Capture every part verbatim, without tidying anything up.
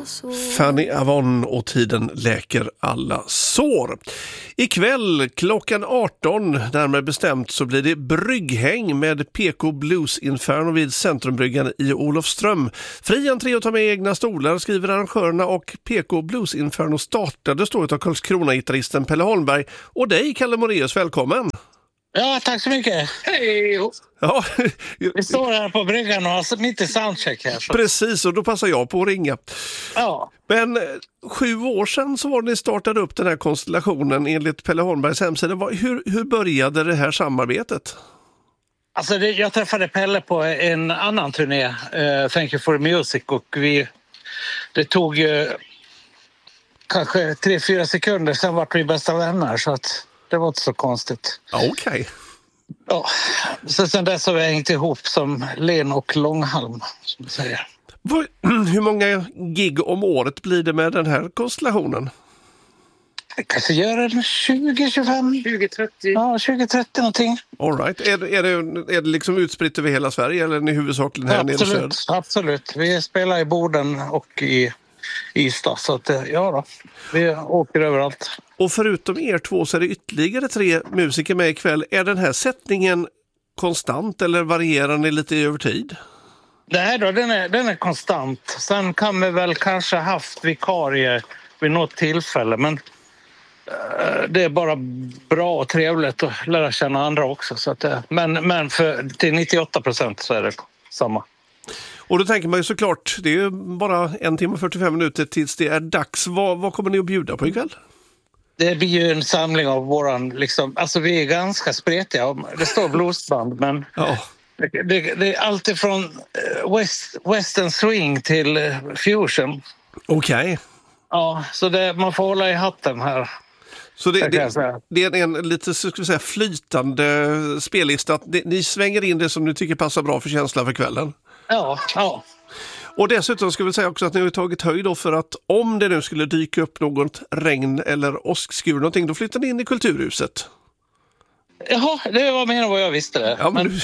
Fanny Avon och Tiden läker alla sår. Ikväll klockan arton, närmare bestämt, så blir det brygghäng med P K Blues Inferno vid Centrumbryggan i Olofström. Fri entré och ta med egna stolar, skriver arrangörerna, och P K Blues Inferno startade står av Karlskrona-gitarristen Pelle Holmberg. Och dig, Kalle Moraeus, välkommen! Ja, tack så mycket. Hej! Ja. Vi står här på bryggan och har mitt i soundcheck här. Så. Precis, och då passar jag på att ringa. Ja. Men eh, sju år sedan så var det ni startade upp den här konstellationen enligt Pelle Holmbergs hemsida. Hur, hur började det här samarbetet? Alltså det, jag träffade Pelle på en annan turné, uh, Thank You for the Music, och vi, det tog uh, kanske tre, fyra sekunder, sen var vi bästa vänner, så att det var inte så konstigt. Okej. Okay. Ja, så sen dess har vi hängt ihop som len och långhalm, som man säger. Hur många gig om året blir det med den här konstellationen? Jag kanske gör en tjugo, tjugofem, tjugo, trettio. Ja, tjugo, trettio någonting. All right. Är, är, det, är det liksom utspritt över hela Sverige eller är det huvudsakligen här ja, nere i söder? Absolut. Vi spelar i Boden och i Ystad, så att, ja då, vi åker överallt. Och förutom er två så är det ytterligare tre musiker med ikväll. Är den här sättningen konstant eller varierar ni lite över tid? Nej då, den är, den är konstant. Sen kan vi väl kanske haft vikarier vid något tillfälle, men uh, det är bara bra och trevligt att lära känna andra också. Så att, uh, men men för, till nittioåtta procent så är det samma. Och då tänker man ju såklart, det är ju bara en timme och fyrtiofem minuter tills det är dags. Vad, vad kommer ni att bjuda på ikväll? Det blir ju en samling av våran, liksom, alltså vi är ganska spretiga. Det står bluesband, men ja. det, det, det är alltid från west, western swing till fusion. Okej. Okay. Ja, så det, man får hålla i hatten här. Så det, det, det är en lite så ska vi säga, flytande spellista. Att ni svänger in det som ni tycker passar bra för känslan för kvällen. Ja, ja. Och dessutom ska vi säga också att ni har tagit höjd då för att om det nu skulle dyka upp något regn eller åskskur någonting, då flyttar ni in i Kulturhuset. Jaha, det var mer än vad jag visste det. Ja, men men...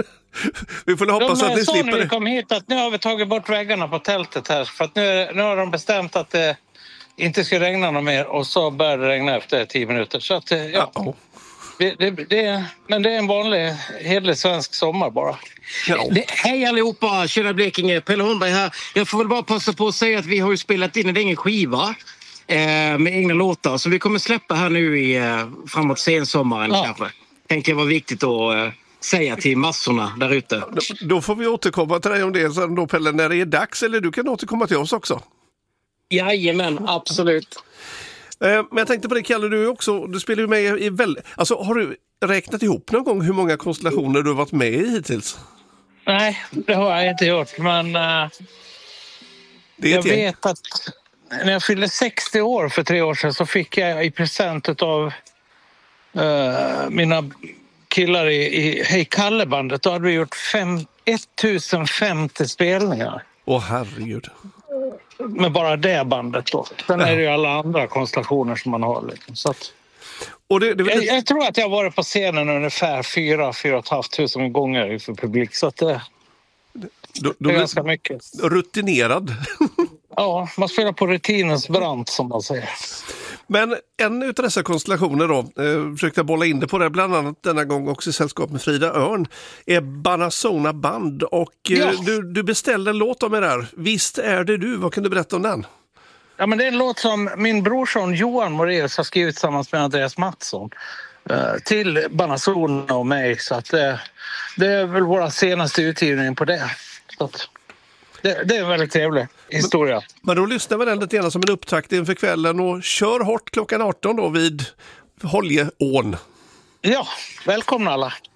vi får hoppas att ni slipper när det. Vi kom hit att nu har vi tagit bort väggarna på tältet här, för att nu, nu har de bestämt att det inte ska regna något mer, och så börjar det regna efter tio minuter. Så att, ja. Uh-oh. Det, det, det, men det är en vanlig, hedlig svensk sommar bara. Ja. Det, hej allihopa, tjena Blekinge, Pelle Holmberg här. Jag får väl bara passa på att säga att vi har ju spelat in en egen skiva eh, med egna låtar. Så vi kommer släppa här nu i, eh, framåt sensommaren ja. kanske. Tänker det var viktigt att eh, säga till massorna där ute. Då, då får vi återkomma till dig om det sen då, Pelle, när det är dags. Eller du kan återkomma till oss också. Jajamän, absolut. Men jag tänkte på det, Kalle, du också, du spelar ju med i väl, alltså har du räknat ihop någon gång hur många konstellationer du har varit med i hittills? Nej, det har jag inte gjort, men uh, det är jag vet att när jag fyllde sextio år för tre år sedan så fick jag i present av uh, mina killar i, i Hej Kalle-bandet, då hade vi gjort tusen femtio spelningar. Åh herregud. Med bara det bandet då. Sen är det ju alla andra konstellationer som man har. Liksom. Så att, och det, det, jag, jag tror att jag har varit på scenen ungefär fyra, fyra och ett halvt tusen gånger för publik. Så att det, då, det är ganska mycket. Rutinerad. Ja, man spelar på rutinens brant som man säger. Men en av dessa konstellationer då, eh, försökte jag bolla in det på det, bland annat denna gång också i sällskap med Frida Örn, är Banasona Band. Och eh, ja. du, du beställde en låt om er där. Visst är det du, vad kan du berätta om den? Ja, men det är en låt som min brorson Johan Moraeus har skrivit tillsammans med Andreas Mattsson eh, till Banasona och mig. Så att eh, det är väl våra senaste utgivning på det. Så att Det, det är en väldigt trevlig historia. Men, men då lyssnar vi den lite grann som en upptakt inför kvällen och kör hårt klockan arton då vid Holjeån. Ja, välkomna alla.